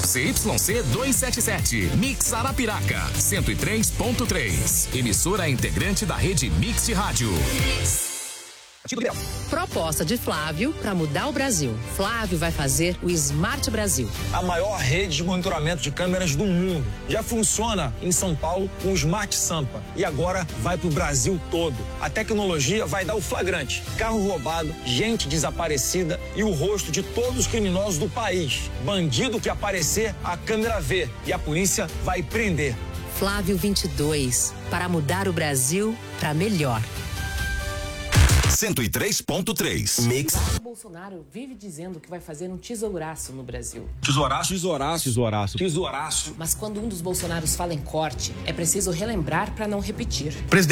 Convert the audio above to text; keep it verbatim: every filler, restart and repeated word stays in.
C Y C duzentos e setenta e sete, Mix Arapiraca, cento e três ponto três. Emissora integrante da rede Mix de Rádio. Proposta de Flávio para mudar o Brasil. Flávio vai fazer o Smart Brasil. A maior rede de monitoramento de câmeras do mundo. Já funciona em São Paulo com o Smart Sampa. E agora vai para o Brasil todo. A tecnologia vai dar o flagrante. Carro roubado, gente desaparecida e o rosto de todos os criminosos do país. Bandido que aparecer, a câmera vê. E a polícia vai prender. Flávio vinte e dois. Para mudar o Brasil para melhor. cento e três ponto três. Mix. O Bolsonaro vive dizendo que vai fazer um tesouraço no Brasil. Tesouraço? Tesouraço. Tesouraço. Tesouraço. Mas quando um dos Bolsonaros fala em corte, é preciso relembrar para não repetir.